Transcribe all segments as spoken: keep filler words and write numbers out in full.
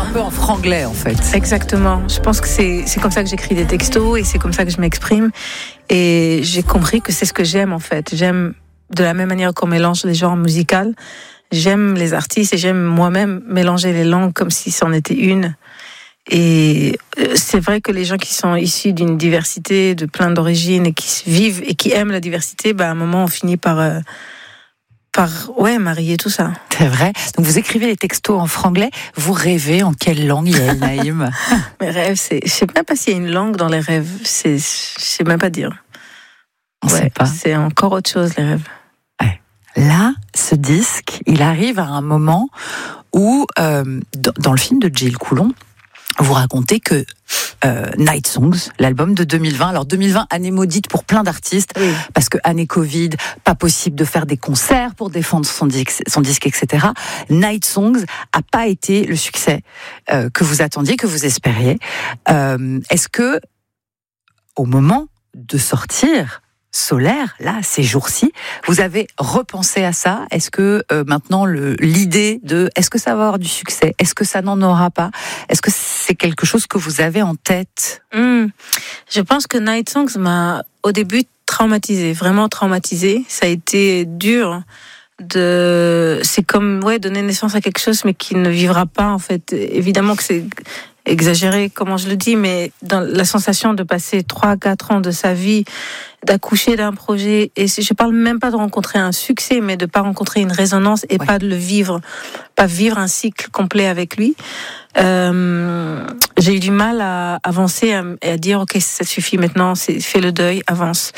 un peu en franglais en fait. Exactement. Je pense que c'est, c'est comme ça que j'écris des textos et c'est comme ça que je m'exprime. Et j'ai compris que c'est ce que j'aime en fait. J'aime de la même manière qu'on mélange les genres musicaux. J'aime les artistes et j'aime moi-même mélanger les langues comme si c'en était une. Et c'est vrai que les gens qui sont issus d'une diversité de plein d'origines et qui vivent et qui aiment la diversité, bah à un moment on finit par euh, par ouais marier tout ça. C'est vrai. Donc vous écrivez les textos en franglais. Vous rêvez en quelle langue, Yael Naïm? Mes rêves, c'est je sais même pas s'il y a une langue dans les rêves. C'est je sais même pas dire. On ouais, sait pas. C'est encore autre chose les rêves. Ouais. Là, ce disque, il arrive à un moment où euh, dans le film de Gilles Coulon, vous racontez que euh, Night Songs, l'album de deux mille vingt, alors deux mille vingt, année maudite pour plein d'artistes, oui. Parce que année Covid, pas possible de faire des concerts pour défendre son disque, son disque et cetera. Night Songs a pas été le succès euh, que vous attendiez, que vous espériez. Euh, est-ce que, au moment de sortir Solaire, là, ces jours-ci, vous avez repensé à ça? Est-ce que euh, maintenant le, l'idée de est-ce que ça va avoir du succès, est-ce que ça n'en aura pas, est-ce que c'est quelque chose que vous avez en tête? mmh. Je pense que Night Songs m'a au début traumatisée, vraiment traumatisée. Ça a été dur de, c'est comme ouais donner naissance à quelque chose mais qui ne vivra pas en fait. Évidemment que c'est exagéré comment je le dis, mais dans la sensation de passer trois à quatre ans de sa vie, d'accoucher d'un projet, et je parle même pas de rencontrer un succès, mais de pas rencontrer une résonance et ouais. Pas de le vivre, pas vivre un cycle complet avec lui. Euh, j'ai eu du mal à avancer et à, à dire ok, ça suffit maintenant, c'est, fais le deuil, avance.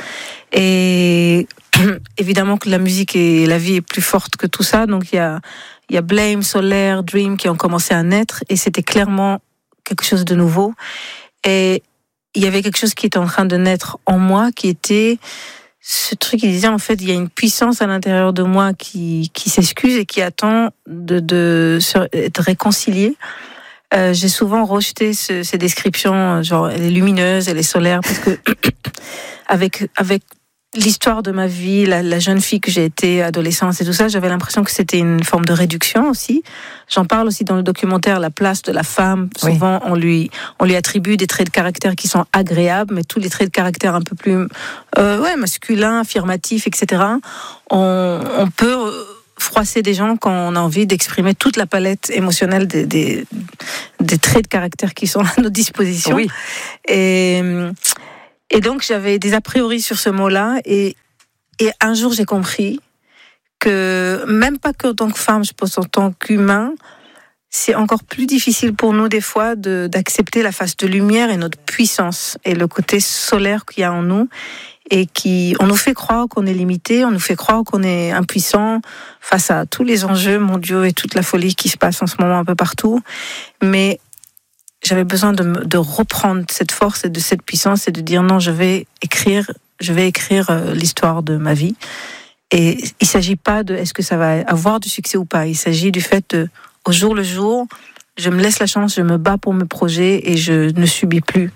Et évidemment que la musique et la vie est plus forte que tout ça, donc il y a, il y a Blame, Solaire, Dream qui ont commencé à naître, et c'était clairement quelque chose de nouveau. Et il y avait quelque chose qui était en train de naître en moi, qui était ce truc qui disait en fait, il y a une puissance à l'intérieur de moi qui, qui s'excuse et qui attend de, de se, être réconciliée. Euh, j'ai souvent rejeté ce, ces descriptions, genre elle est lumineuse, elle est solaire, parce que avec, avec l'histoire de ma vie, la, la jeune fille que j'ai été, adolescence et tout ça, j'avais l'impression que c'était une forme de réduction aussi. J'en parle aussi dans le documentaire, la place de la femme. Souvent, oui. on lui, on lui attribue des traits de caractère qui sont agréables, mais tous les traits de caractère un peu plus, euh, ouais, masculins, affirmatifs, et cetera. On, on peut froisser des gens quand on a envie d'exprimer toute la palette émotionnelle des, des, des traits de caractère qui sont à notre disposition. Oui. Et, Et donc, j'avais des a priori sur ce mot-là. Et, et un jour, j'ai compris que, même pas qu'en tant que femme, je pense en tant qu'humain, c'est encore plus difficile pour nous, des fois, de, d'accepter la face de lumière et notre puissance et le côté solaire qu'il y a en nous. Et qui, on nous fait croire qu'on est limité, on nous fait croire qu'on est impuissant face à tous les enjeux mondiaux et toute la folie qui se passe en ce moment un peu partout. Mais j'avais besoin de, de reprendre cette force et de cette puissance et de dire non, je vais écrire, je vais écrire l'histoire de ma vie. Et il s'agit pas de est-ce que ça va avoir du succès ou pas. Il s'agit du fait de, au jour le jour, je me laisse la chance, je me bats pour mes projets et je ne subis plus.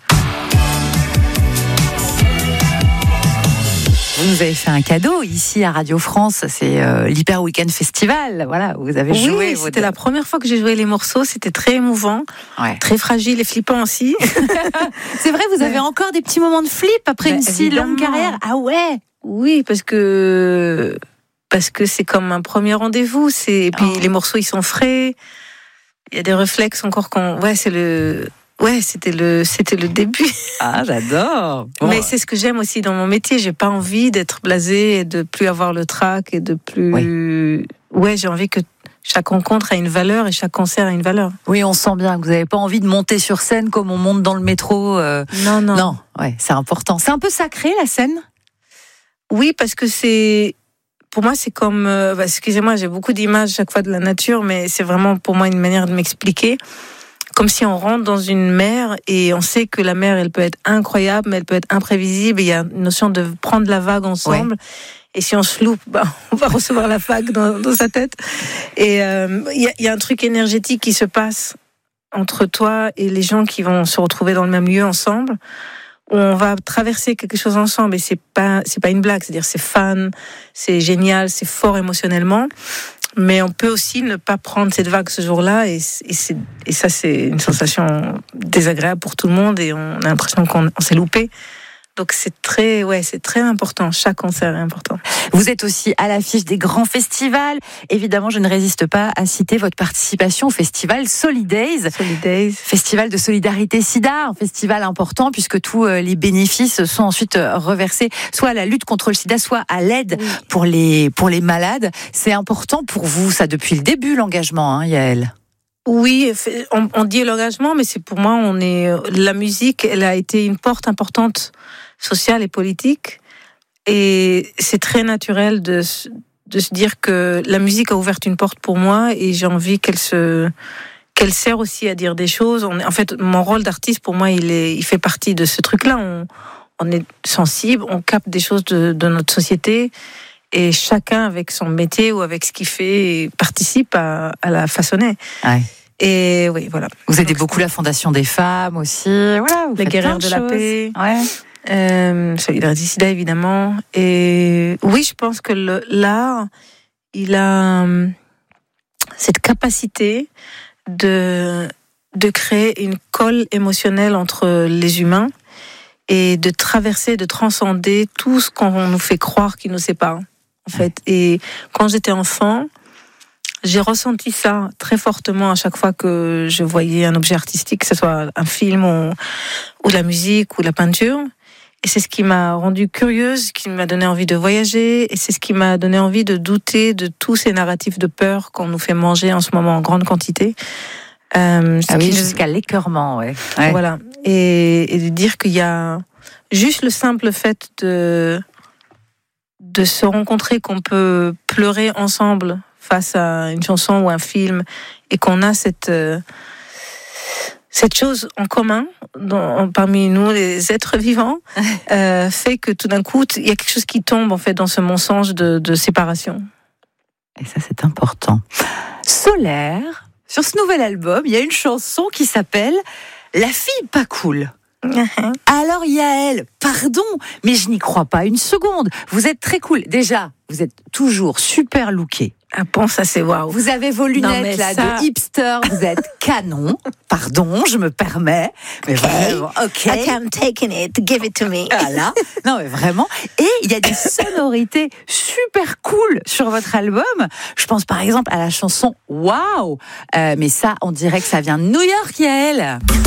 Vous nous avez fait un cadeau ici à Radio France, c'est euh, l'Hyper Weekend Festival. Voilà, vous avez oui, joué. C'était votre... la première fois que j'ai joué les morceaux, c'était très émouvant, ouais. Très fragile et flippant aussi. C'est vrai, vous avez ouais. encore des petits moments de flip après bah, une si longue carrière. Ah ouais. Oui, parce que parce que c'est comme un premier rendez-vous. C'est et puis oh. les morceaux ils sont frais. Il y a des réflexes encore qu'on. Ouais, c'est le. Ouais, c'était le, c'était le début. Ah, j'adore. Bon. Mais c'est ce que j'aime aussi dans mon métier. J'ai pas envie d'être blasée et de plus avoir le trac et de plus. Oui. Ouais, j'ai envie que chaque rencontre a une valeur et chaque concert a une valeur. Oui, on sent bien que vous n'avez pas envie de monter sur scène comme on monte dans le métro. Euh... Non, non. Non, ouais, c'est important. C'est un peu sacré la scène. Oui, parce que c'est. Pour moi, c'est comme. Euh, bah, excusez-moi, j'ai beaucoup d'images chaque fois de la nature, mais c'est vraiment pour moi une manière de m'expliquer. Comme si on rentre dans une mer et on sait que la mer, elle peut être incroyable, mais elle peut être imprévisible. Et il y a une notion de prendre la vague ensemble. Ouais. Et si on se loupe, bah, on va recevoir la vague dans, dans sa tête. Et il euh, y, y a un truc énergétique qui se passe entre toi et les gens qui vont se retrouver dans le même lieu ensemble. Où on va traverser quelque chose ensemble. Et c'est pas, c'est pas une blague. C'est-à-dire, c'est fun, c'est génial, c'est fort émotionnellement. Mais on peut aussi ne pas prendre cette vague ce jour-là, et, et, c'est, et ça, c'est une sensation désagréable pour tout le monde, et on a l'impression qu'on on s'est loupé. Donc c'est très, ouais, c'est très important. Chaque concert est important. Vous êtes aussi à l'affiche des grands festivals. Évidemment, je ne résiste pas à citer votre participation au festival Solidays. Solidays. Festival de solidarité SIDA, un festival important puisque tous les bénéfices sont ensuite reversés soit à la lutte contre le SIDA, soit à l'aide oui. pour les, pour les malades. C'est important pour vous, ça, depuis le début, l'engagement, hein, Yael? Oui, on, on dit l'engagement, mais c'est pour moi, on est, la musique, elle a été une porte importante sociale et politique. Et c'est très naturel de, de se dire que la musique a ouvert une porte pour moi, et j'ai envie qu'elle se, qu'elle sert aussi à dire des choses. On est, en fait, mon rôle d'artiste, pour moi, il est, il fait partie de ce truc-là. On, on est sensible, on capte des choses de, de notre société, et chacun, avec son métier ou avec ce qu'il fait, participe à, à la façonner. Ouais. Et oui, voilà. Vous aidez beaucoup la Fondation des femmes aussi. Voilà, vous les guerrières de, de la paix. Ouais. Euh, Solidarité SIDA, évidemment. Et oui, je pense que le, l'art, il a cette capacité de, de créer une colle émotionnelle entre les humains, et de traverser, de transcender tout ce qu'on nous fait croire qui nous sépare, en fait. Et quand j'étais enfant, j'ai ressenti ça très fortement à chaque fois que je voyais un objet artistique, que ce soit un film ou, ou la musique ou la peinture. Et c'est ce qui m'a rendue curieuse, qui m'a donné envie de voyager, et c'est ce qui m'a donné envie de douter de tous ces narratifs de peur qu'on nous fait manger en ce moment en grande quantité. Euh, ah oui, jusqu'à l'écœurement, ouais. ouais. Voilà. Et, et de dire qu'il y a juste le simple fait de, de se rencontrer, qu'on peut pleurer ensemble face à une chanson ou un film, et qu'on a cette, euh, cette chose en commun dans, parmi nous, les êtres vivants, euh, fait que tout d'un coup, il y a quelque chose qui tombe en fait dans ce mensonge de, de séparation. Et ça, c'est important. Solaire, sur ce nouvel album, il y a une chanson qui s'appelle « La fille pas cool ». Uh-huh. Alors Yael, pardon, mais je n'y crois pas une seconde. Vous êtes très cool. Déjà, vous êtes toujours super lookée. Ah bon, ça c'est waouh. Vous avez vos lunettes là ça... de hipster, vous êtes canon. Pardon, je me permets. Mais okay. vraiment, ok. I am taking it, give it to me. Voilà. Non mais vraiment. Et il y a des sonorités super cool sur votre album. Je pense par exemple à la chanson Waouh. Euh, mais ça, on dirait que ça vient de New York, Yael.